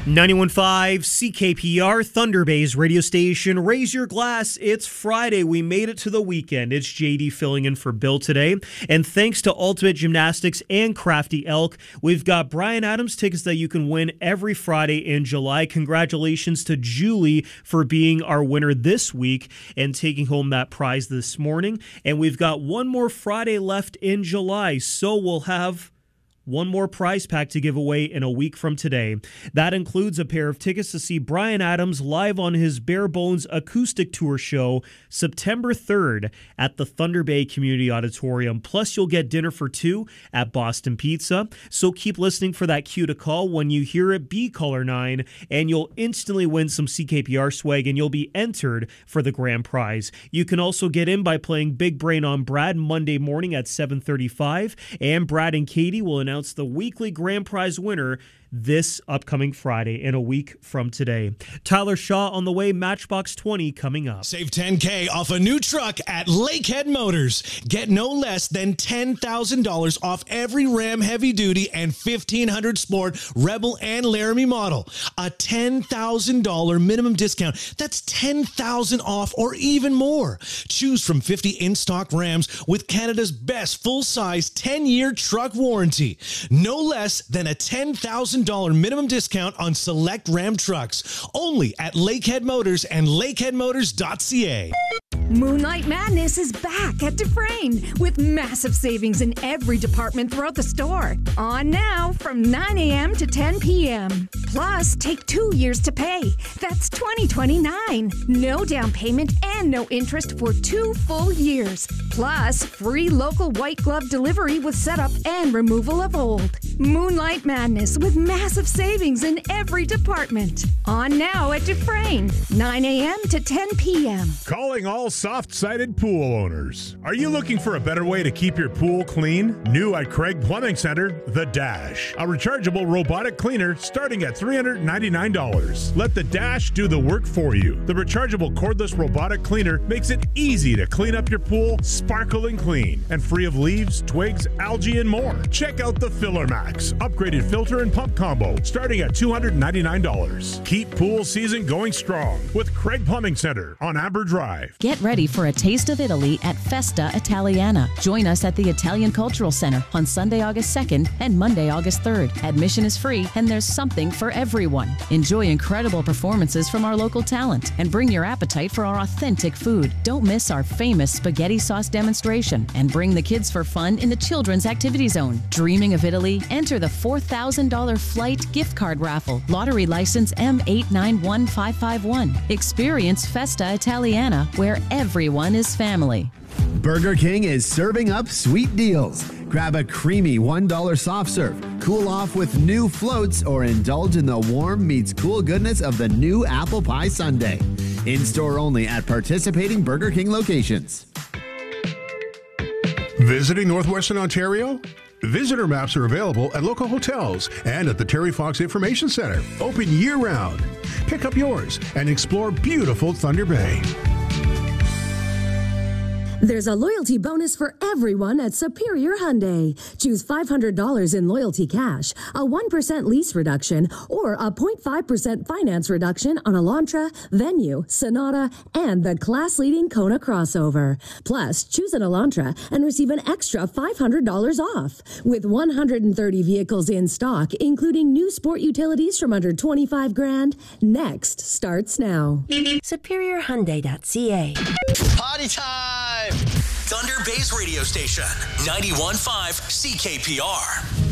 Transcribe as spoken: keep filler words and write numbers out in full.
ninety-one point five C K P R, Thunder Bay's radio station. Raise your glass. It's Friday. We made it to the weekend. It's J D filling in for Bill today. And thanks to Ultimate Gymnastics and Crafty Elk, we've got Bryan Adams tickets that you can win every Friday in July. Congratulations to Julie for being our winner this week and taking home that prize this morning. And we've got one more Friday left in July, so we'll have one more prize pack to give away in a week from today. That includes a pair of tickets to see Bryan Adams live on his Bare Bones acoustic tour show September third at the Thunder Bay Community Auditorium. Plus, you'll get dinner for two at Boston Pizza. So keep listening for that cue to call. When you hear it, be caller nine, and you'll instantly win some C K P R swag, and you'll be entered for the grand prize. You can also get in by playing Big Brain on Brad Monday morning at seven thirty-five, and Brad and Katie will announce the weekly grand prize winner this upcoming Friday in a week from today. Tyler Shaw on the way, Matchbox twenty coming up. Save ten K off a new truck at Lakehead Motors. Get no less than ten thousand dollars off every Ram Heavy Duty and fifteen hundred Sport, Rebel, and Laramie model. A ten thousand dollars minimum discount. That's ten thousand dollars off or even more. Choose from fifty in-stock Rams with Canada's best full-size ten-year truck warranty. No less than a ten thousand dollars minimum discount on select Ram trucks. Only at Lakehead Motors and lakehead motors dot c a. Moonlight Madness is back at Dufresne with massive savings in every department throughout the store. On now from nine a.m. to ten p.m. Plus, take two years to pay. That's twenty twenty-nine. No down payment and no interest for two full years. Plus, free local white glove delivery with setup and removal of old. Moonlight Madness with massive savings in every department. On now at Dufresne, nine a.m. to ten p.m. Calling all soft-sided pool owners. Are you looking for a better way to keep your pool clean? New at Craig Plumbing Center, the Dash. A rechargeable robotic cleaner starting at three hundred ninety-nine dollars. Let the Dash do the work for you. The rechargeable cordless robotic cleaner makes it easy to clean up your pool sparkling clean and free of leaves, twigs, algae, and more. Check out the Filler Max, upgraded filter and pump combo starting at two hundred ninety-nine dollars. Keep pool season going strong with Craig Plumbing Center on Amber Drive. Get ready for a taste of Italy at Festa Italiana. Join us at the Italian Cultural Center on Sunday, August second and Monday, August third. Admission is free and there's something for everyone. Enjoy incredible performances from our local talent and bring your appetite for our authentic food. Don't miss our famous spaghetti sauce demonstration and bring the kids for fun in the children's activity zone. Dreaming of Italy? Enter the four thousand dollars flight gift card raffle. Lottery license M eight nine one five five one. Experience Festa Italiana, where everyone is family. Burger King is serving up sweet deals. Grab a creamy one dollar soft serve, cool off with new floats, or indulge in the warm meets cool goodness of the new apple pie sundae. In-store only at participating Burger King locations. Visiting Northwestern Ontario? Visitor maps are available at local hotels and at the Terry Fox Information Center. Open year-round. Pick up yours and explore beautiful Thunder Bay. There's a loyalty bonus for everyone at Superior Hyundai. Choose five hundred dollars in loyalty cash, a one percent lease reduction, or a zero point five percent finance reduction on Elantra, Venue, Sonata, and the class-leading Kona crossover. Plus, choose an Elantra and receive an extra five hundred dollars off. With one hundred thirty vehicles in stock, including new sport utilities from under twenty-five grand, next starts now. superior hyundai dot c a. Party time! Thunder Bay's radio station, ninety-one point five C K P R.